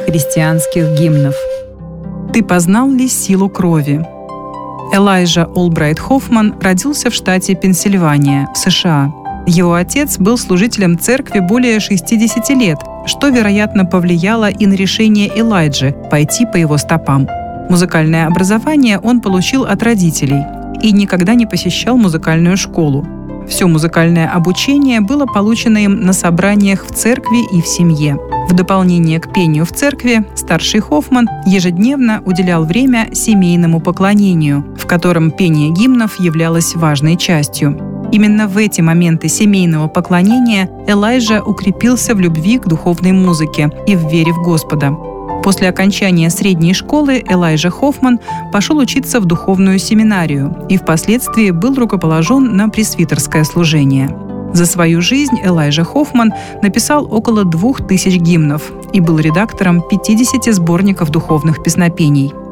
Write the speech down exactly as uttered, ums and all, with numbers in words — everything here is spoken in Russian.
христианских гимнов. «Ты познал ли силу крови?» Элайджа Олбрайт Хоффман родился в штате Пенсильвания, в США. Его отец был служителем церкви более шестидесяти лет, что, вероятно, повлияло и на решение Элайджи пойти по его стопам. Музыкальное образование он получил от родителей и никогда не посещал музыкальную школу. Все музыкальное обучение было получено им на собраниях в церкви и в семье. В дополнение к пению в церкви, старший Хоффман ежедневно уделял время семейному поклонению, в котором пение гимнов являлось важной частью. Именно в эти моменты семейного поклонения Элайджа укрепился в любви к духовной музыке и в вере в Господа. После окончания средней школы Элайджа Хоффман пошел учиться в духовную семинарию и впоследствии был рукоположен на пресвитерское служение. За свою жизнь Элайджа Хоффман написал около двух тысяч гимнов и был редактором пятидесяти сборников духовных песнопений.